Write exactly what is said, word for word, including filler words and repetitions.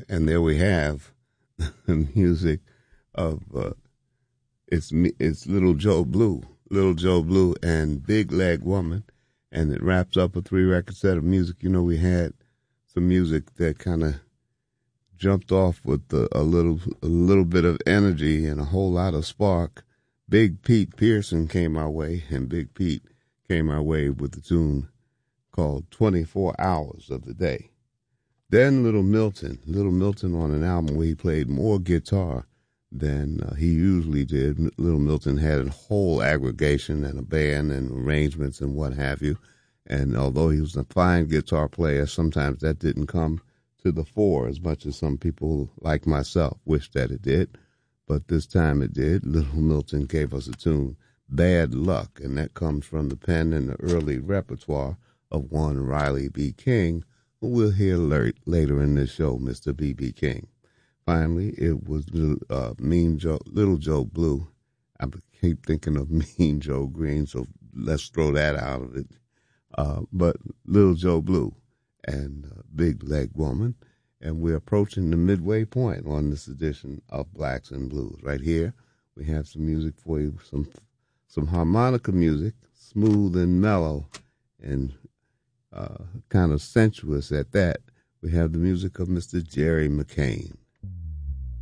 and there we have the music of uh, it's it's Little Joe Blue, Little Joe Blue, and Big Leg Woman, and it wraps up a three record set of music. You know, we had some music that kind of jumped off with a, a little a little bit of energy and a whole lot of spark. Big Pete Pearson came our way, and Big Pete came our way with a tune called twenty-four Hours of the Day. Then Little Milton, Little Milton on an album where he played more guitar than uh, he usually did. Little Milton had a whole aggregation and a band and arrangements and what have you. And although he was a fine guitar player, sometimes that didn't come to the fore as much as some people like myself wish that it did. But this time it did. Little Milton gave us a tune, Bad Luck, and that comes from the pen and the early repertoire of one Riley B. King, who we'll hear later in this show, Mister B B. King. Finally, it was uh, Mean Joe, Little Joe Blue. I keep thinking of Mean Joe Green, so let's throw that out of it. Uh, but Little Joe Blue and uh, Big Leg Woman, and we're approaching the midway point on this edition of Blacks and Blues. Right here, we have some music for you, some some harmonica music, smooth and mellow, and uh, kind of sensuous at that. We have the music of Mister Jerry McCain.